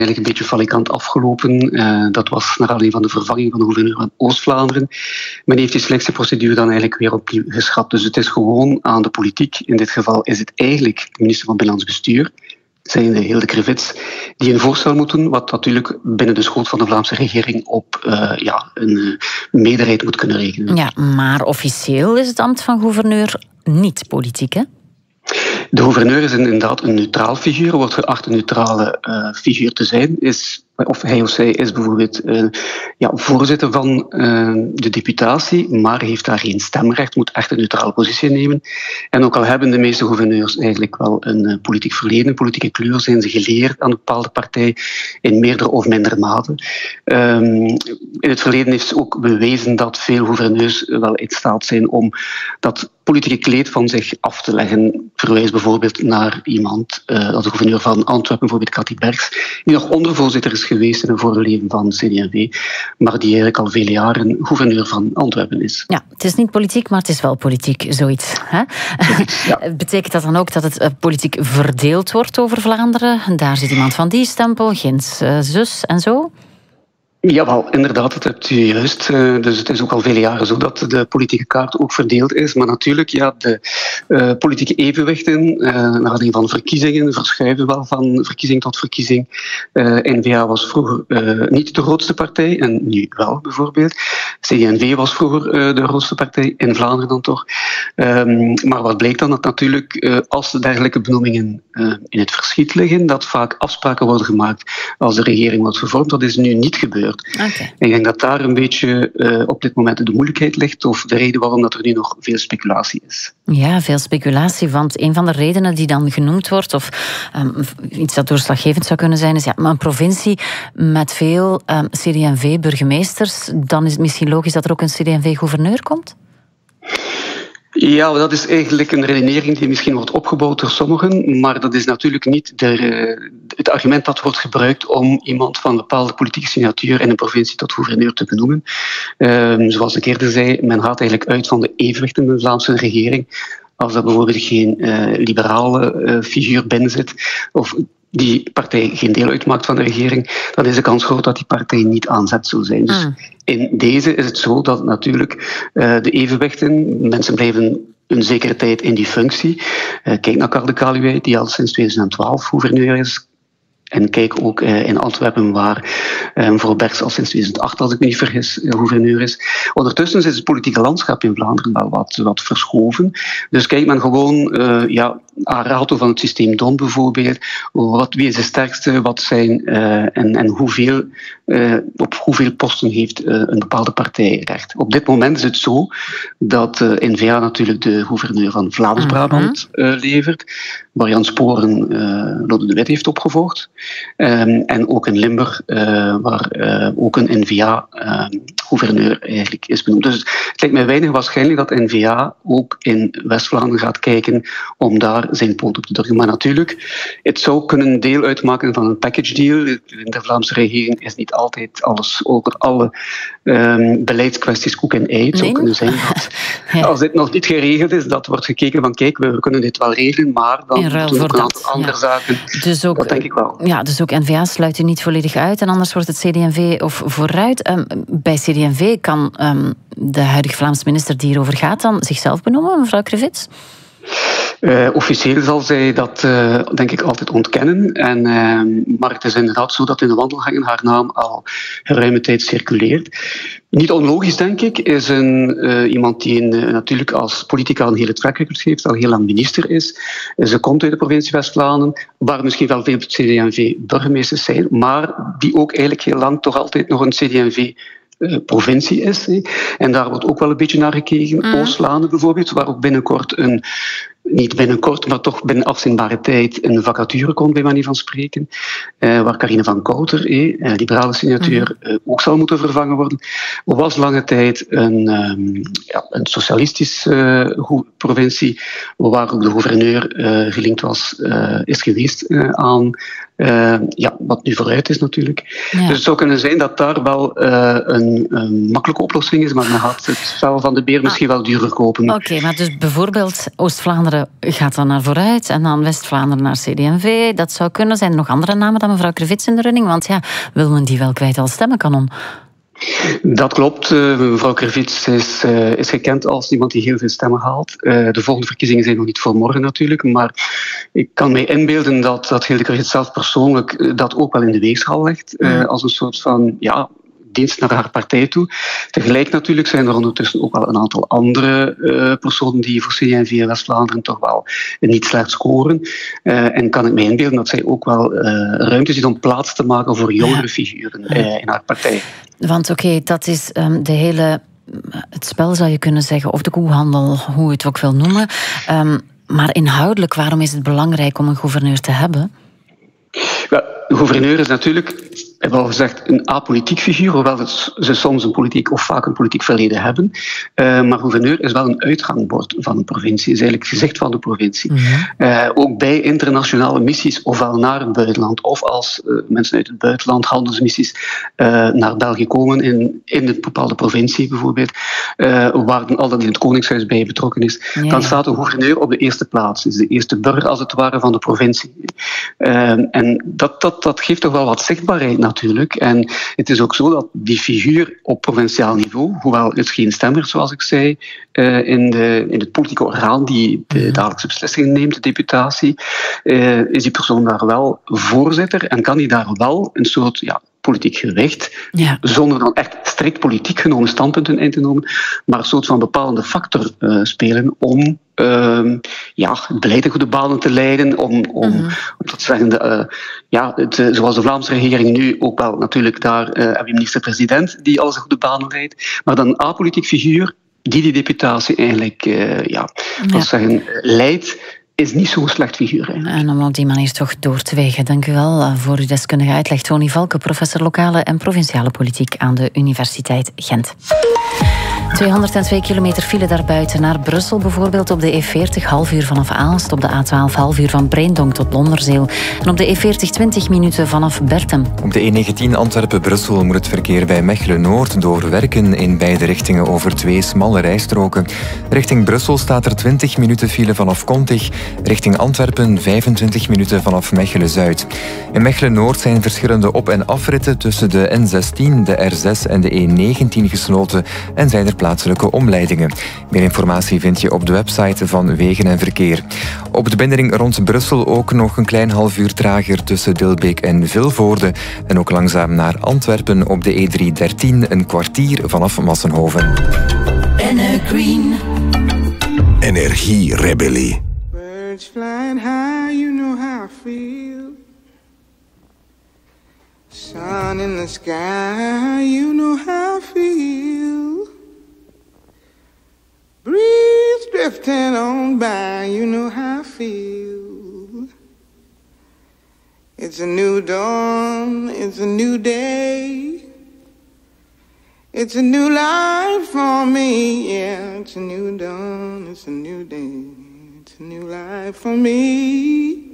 eigenlijk een beetje falikant afgelopen. Dat was naar aanleiding van de vervanging van de gouverneur van Oost-Vlaanderen. Men heeft die selectieprocedure dan eigenlijk weer opnieuw geschrapt. Dus het is gewoon aan de politiek. In dit geval is het eigenlijk de minister van Binnenlands Bestuur, zijnde Hilde Krevits, die een voorstel moet doen, wat natuurlijk binnen de schoot van de Vlaamse regering op een meerderheid moet kunnen rekenen. Ja, maar officieel is het ambt van gouverneur niet politiek, hè? De gouverneur is inderdaad een neutraal figuur, wordt geacht een neutrale figuur te zijn. Of hij of zij is bijvoorbeeld voorzitter van de deputatie, maar heeft daar geen stemrecht, moet echt een neutrale positie nemen. En ook al hebben de meeste gouverneurs eigenlijk wel een politiek verleden, een politieke kleur, zijn ze geleerd aan een bepaalde partij in meerdere of mindere mate. In het verleden heeft ze ook bewezen dat veel gouverneurs wel in staat zijn om dat politieke kleed van zich af te leggen. Verwijs bijvoorbeeld naar iemand, als de gouverneur van Antwerpen, bijvoorbeeld Cathy Bergs, die nog ondervoorzitter is geweest in een vorige leven van CD&V, maar die eigenlijk al vele jaren gouverneur van Antwerpen is. Ja, het is niet politiek, maar het is wel politiek, zoiets. Hè? Ja. Betekent dat dan ook dat het politiek verdeeld wordt over Vlaanderen? Daar zit iemand van die stempel, Ginds zus en zo? Jawel, inderdaad, dat hebt u juist. Dus het is ook al vele jaren zo dat de politieke kaart ook verdeeld is. Maar natuurlijk, de politieke evenwichten naar aanleiding van verkiezingen verschuiven wel van verkiezing tot verkiezing. N-VA was vroeger niet de grootste partij en nu wel bijvoorbeeld. CD&V was vroeger de grootste partij, in Vlaanderen dan toch. Maar wat blijkt dan? Dat natuurlijk als dergelijke benoemingen in het verschiet liggen, dat vaak afspraken worden gemaakt als de regering wordt gevormd. Dat is nu niet gebeurd. Okay. Ik denk dat daar een beetje op dit moment de moeilijkheid ligt, of de reden waarom dat er nu nog veel speculatie is. Ja, veel speculatie, want een van de redenen die dan genoemd wordt, of iets dat doorslaggevend zou kunnen zijn, is een provincie met veel CD&V-burgemeesters, dan is het misschien logisch dat er ook een CD&V-gouverneur komt? Ja, dat is eigenlijk een redenering die misschien wordt opgebouwd door sommigen, maar dat is natuurlijk niet het argument dat wordt gebruikt om iemand van een bepaalde politieke signatuur in een provincie tot gouverneur te benoemen. Zoals ik eerder zei, men gaat eigenlijk uit van de evenwicht in de Vlaamse regering. Als er bijvoorbeeld geen liberale figuur binnen zit, of die partij geen deel uitmaakt van de regering, dan is de kans groot dat die partij niet aan zet zou zijn. Dus in deze is het zo dat natuurlijk de evenwichten, mensen blijven een zekere tijd in die functie. Kijk naar Karl de Kaluwe, die al sinds 2012 gouverneur is. En kijk ook in Antwerpen, waar mevrouw Bergs al sinds 2008, als ik me niet vergis, gouverneur is. Ondertussen is het politieke landschap in Vlaanderen wel wat verschoven. Dus kijkt men gewoon aan rato van het systeem DON bijvoorbeeld. Wie is de sterkste, wat zijn en hoeveel, op hoeveel posten heeft een bepaalde partij recht. Op dit moment is het zo dat N-VA natuurlijk de gouverneur van Vlaams-Brabant levert, waar Jan Sporen Lode de Wit heeft opgevolgd. En ook in Limburg, waar ook een N-VA-gouverneur eigenlijk is benoemd. Dus het lijkt mij weinig waarschijnlijk dat N-VA ook in West-Vlaanderen gaat kijken om daar zijn poot op te drukken. Maar natuurlijk, het zou kunnen deel uitmaken van een package deal. In de Vlaamse regering is niet altijd alles over alle beleidskwesties koek en ei. Het zou kunnen zijn dat als dit nog niet geregeld is, dat wordt gekeken van kijk, we kunnen dit wel regelen, maar dan doen we ook een aantal andere zaken. Dus ook, dat denk ik wel. Ja, dus ook N-VA sluit u niet volledig uit en anders wordt het CD&V of vooruit. Bij CD&V kan de huidige Vlaamse minister die hierover gaat dan zichzelf benoemen, mevrouw Krevits? Officieel zal zij dat denk ik altijd ontkennen. Maar het is inderdaad zo dat in de wandelgangen haar naam al geruime tijd circuleert. Niet onlogisch, denk ik, is iemand die natuurlijk als politica een hele track record heeft, al heel lang minister is. Ze komt uit de provincie West-Vlaanderen, waar misschien wel veel CD&V-burgemeesters zijn, maar die ook eigenlijk heel lang toch altijd nog een CD&V provincie is. En daar wordt ook wel een beetje naar gekeken. Oost-Vlaanderen bijvoorbeeld, waar ook binnenkort niet binnenkort, maar toch binnen afzienbare tijd een vacature komt, bij manier van spreken. Waar Carine van Kouter, liberale signatuur, ook zal moeten vervangen worden. Er was lange tijd een socialistische provincie, waar ook de gouverneur gelinkt is geweest aan wat nu vooruit is natuurlijk. Ja. Dus het zou kunnen zijn dat daar wel een makkelijke oplossing is, maar men gaat het spel van de beer misschien wel duurder kopen. Oké, maar dus bijvoorbeeld Oost-Vlaanderen Vlaanderen gaat dan naar Vooruit en dan West-Vlaanderen naar CD&V. Dat zou kunnen. Zijn er nog andere namen dan mevrouw Crevits in de running? Want ja, wil men die wel kwijt als stemmenkanon? Dat klopt. Mevrouw Crevits is gekend als iemand die heel veel stemmen haalt. De volgende verkiezingen zijn nog niet voor morgen natuurlijk, maar ik kan mij inbeelden dat Hilde Crevits zelf persoonlijk dat ook wel in de weegschaal legt, als een soort van dienst naar haar partij toe. Tegelijk natuurlijk zijn er ondertussen ook wel een aantal andere personen die voor CD&V en West-Vlaanderen toch wel niet slecht scoren. En kan ik me inbeelden dat zij ook wel ruimte ziet om plaats te maken voor jongere figuren in haar partij. Want dat is het spel zou je kunnen zeggen, of de koehandel, hoe je het ook wil noemen. Maar inhoudelijk, waarom is het belangrijk om een gouverneur te hebben? Ja, de gouverneur is natuurlijk, hebben we al gezegd, een apolitiek figuur, hoewel ze soms een politiek of vaak een politiek verleden hebben. Maar gouverneur is wel een uitgangbord van een provincie, is eigenlijk het gezicht van de provincie. Ook bij internationale missies, ofwel naar het buitenland, of als mensen uit het buitenland, handelsmissies, naar België komen, in een bepaalde provincie bijvoorbeeld, waar dan al dat in het Koningshuis bij betrokken is, dan staat de gouverneur op de eerste plaats. Is de eerste burger, als het ware, van de provincie. En dat geeft toch wel wat zichtbaarheid natuurlijk. En het is ook zo dat die figuur op provinciaal niveau, hoewel het geen stemmer, zoals ik zei, in het politieke orgaan die de dagelijkse beslissingen neemt, de deputatie, is die persoon daar wel voorzitter en kan die daar wel een soort politiek gewicht, zonder dan echt strikt politiek genomen standpunten in te nemen, maar een soort van bepalende factor spelen om het beleid in goede banen te leiden, om te zeggen, zoals de Vlaamse regering nu ook wel natuurlijk, daar heb je minister-president die alles in goede banen leidt, maar dan een apolitiek figuur die deputatie eigenlijk leidt, is niet zo'n slecht figuur eigenlijk. En om op die manier toch door te wegen. Dank u wel voor uw deskundige uitleg. Tony Valke, professor lokale en provinciale politiek aan de Universiteit Gent. 202 kilometer file daarbuiten naar Brussel, bijvoorbeeld op de E40, half uur vanaf Aalst, op de A12 half uur van Breendonk tot Londerzeel en op de E40 20 minuten vanaf Bertem. Op de E19 Antwerpen-Brussel moet het verkeer bij Mechelen-Noord doorwerken in beide richtingen over 2 smalle rijstroken. Richting Brussel staat er 20 minuten file vanaf Kontig, richting Antwerpen 25 minuten vanaf Mechelen-Zuid. In Mechelen-Noord zijn verschillende op- en afritten tussen de N16, de R6 en de E19 gesloten en zijn er plaatselijke omleidingen. Meer informatie vind je op de website van Wegen en Verkeer. Op de binnenring rond Brussel ook nog een klein half uur trager tussen Dilbeek en Vilvoorde. En ook langzaam naar Antwerpen op de E313 een kwartier vanaf Massenhoven. Green. Energierebellie. Birds flying high, you know how I feel. Sun in the sky, you know how I feel. Breeze drifting on by, you know how I feel. It's a new dawn, it's a new day. It's a new life for me, yeah. It's a new dawn, it's a new day. It's a new life for me.